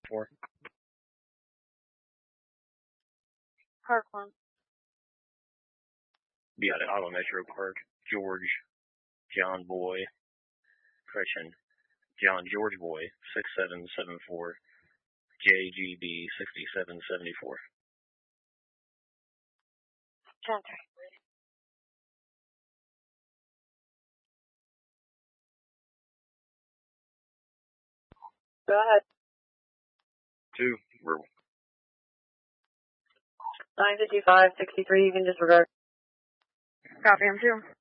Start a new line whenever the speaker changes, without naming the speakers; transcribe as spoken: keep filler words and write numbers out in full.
four.
Parkland.
Be out at Auto Metro Park. George, John Boy, correction, John George Boy, six seven seven four, J G B sixty-seven seventy-four.
ten three. Go ahead.
Two, verbal.
nine fifty-five, sixty-three, you can disregard. Copy, I'm two.